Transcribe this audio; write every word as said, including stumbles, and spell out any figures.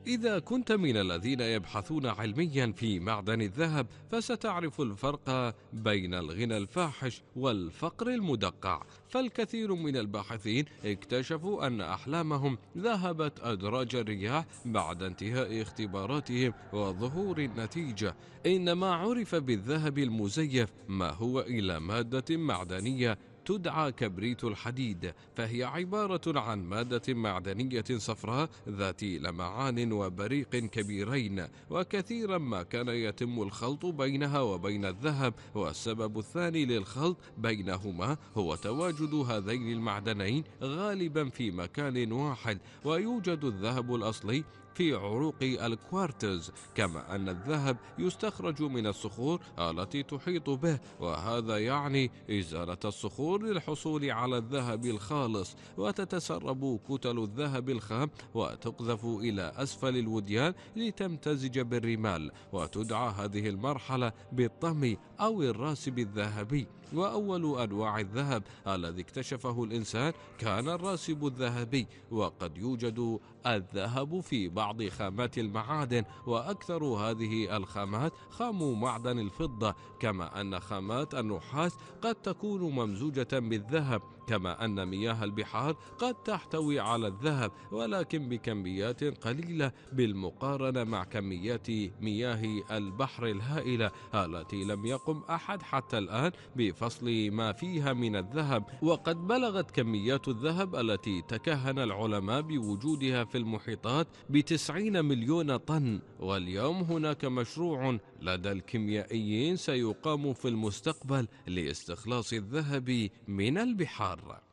إذا كنت من الذين يبحثون علميا في معدن الذهب، فستعرف الفرق بين الغنى الفاحش والفقر المدقع. فالكثير من الباحثين اكتشفوا أن أحلامهم ذهبت أدراج الرياح بعد انتهاء اختباراتهم وظهور النتيجة. إنما عرف بالذهب المزيف ما هو إلا مادة معدنية تدعى كبريت الحديد، فهي عبارة عن مادة معدنية صفراء ذات لمعان وبريق كبيرين، وكثيرا ما كان يتم الخلط بينها وبين الذهب. والسبب الثاني للخلط بينهما هو تواجد هذين المعدنين غالبا في مكان واحد، ويوجد الذهب الأصلي في عروق الكوارتز، كما أن الذهب يستخرج من الصخور التي تحيط به، وهذا يعني إزالة الصخور للحصول على الذهب الخالص. وتتسرب كتل الذهب الخام وتقذف إلى أسفل الوديان لتمتزج بالرمال، وتدعى هذه المرحلة بالطمي أو الراسب الذهبي. وأول أنواع الذهب الذي اكتشفه الإنسان كان الراسب الذهبي، وقد يوجد الذهب في بعض خامات المعادن، وأكثر هذه الخامات خام معدن الفضة، كما أن خامات النحاس قد تكون ممزوجة بالذهب، كما أن مياه البحار قد تحتوي على الذهب ولكن بكميات قليلة بالمقارنة مع كميات مياه البحر الهائلة التي لم يقم أحد حتى الآن بفصل ما فيها من الذهب. وقد بلغت كميات الذهب التي تكهن العلماء بوجودها في المحيطات بتسعين مليون طن، واليوم هناك مشروع لدى الكيميائيين سيقام في المستقبل لاستخلاص الذهب من البحار.